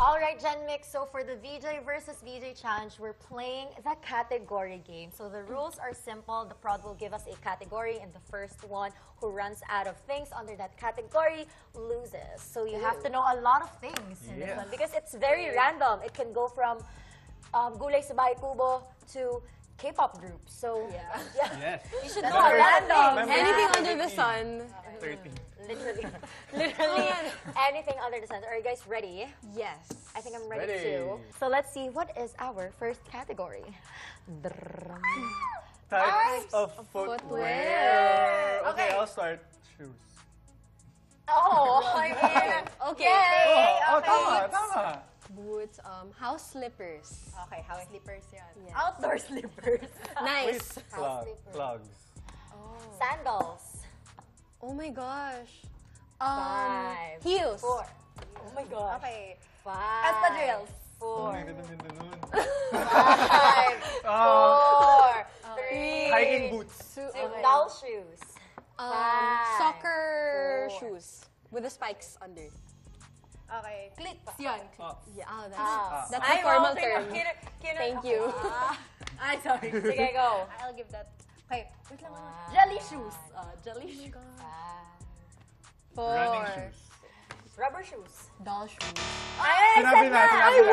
All right, Gen Mix. So for the VJ versus VJ challenge, we're playing the category game. So the rules are simple. The prod will give us a category, and the first one who runs out of things under that category loses. So you have to know a lot of things in this one because it's very random. It can go from Gulay sa Bahay Kubo to K-pop groups. So Yes. you should know a lot of things. Anything under the sun. 13. Literally anything under the sun. Are you guys ready? Yes. I think I'm ready, Ready. too. So let's see, what is our first category? Types of footwear. Okay, I'll start. Shoes. Oh, I mean, Okay. Tama. Boots, house slippers. Okay, house slippers yan. Yeah. outdoor slippers, Nice. Clogs. sandals, Oh my gosh. 5, Heels. 4. Oh my gosh. Okay. 5. Espadrilles. 4. Ang ganda din nun. 5. 4. 3. Hiking boots. Doll shoes. Soccer 4. shoes with the spikes under. Okay. Clicks yun. Yeah, that's Ay, a formal wow, term. Thank you. Ay, sorry. Sige, go. I'll give that. Okay. Wait lang. 5. Jelly shoes. Jelly shoes. 4. Running shoes. Rubber shoes. Doll shoes. Ay, Sinabi na.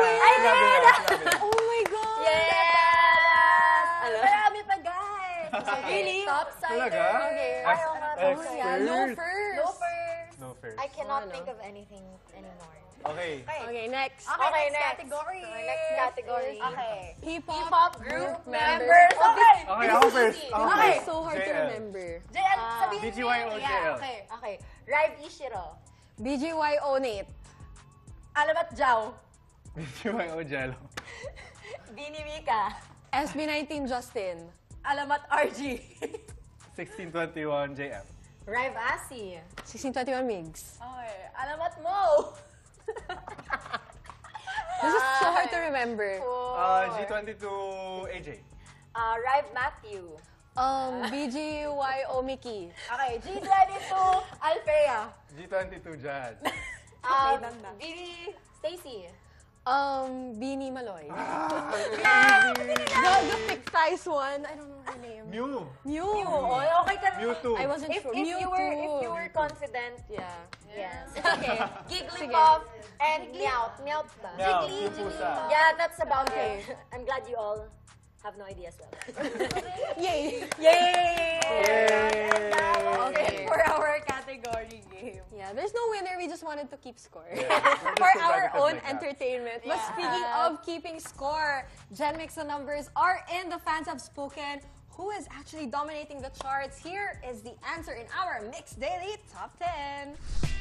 Oh my god. Yes! Marami pa, guys. Really? Topsider. Talaga? Okay. Ayaw nga daw Expert. yan. Loafers. Loafers. No first. I cannot no. think of anything anymore. Okay. Okay, next. Okay, next next. category. Our next category. Okay. P-pop Group members. Okay. Okay, ako first. Okay. So hard to JL. remember. JL, sabihin mo BGYO yun. JL. Yeah, okay. Okay. Rive Ishiro. BGYO Nate. Alamat Jao. BGYO Jello. Bini Mika. SB19 Justin. Alamat RG. 1621 JF. Rive Asi. 1621 Migs. Okay. Alamat Mo. This is so hard to remember. G22 AJ. Rive Matthew. BGYO Mickey. Okay. G22 Alfea. G22 Jazz. Bini Stacy. Beanie Maloy. Easy. The thick thighs one. I don't know her name. Mew. Mew. Oh, okay ka. Mewtwo. I wasn't If sure. you Mewtwo. were confident, Yeah. yes. Okay. Sige. Gigglypuff and Meowth. Meowth ba? Meow, Jiggly, pupusa. Jigglypuff. Yeah, that's about it. I'm glad you all have no idea as well. Yay. Yay! Okay, for our category game. Yeah, there's no winner. We just wanted to keep score. We're just For so our competitive own like that. entertainment. But speaking of keeping score, Gen Mix, the numbers are in. The fans have spoken. Who is actually dominating the charts? Here is the answer in our Mix Daily Top 10.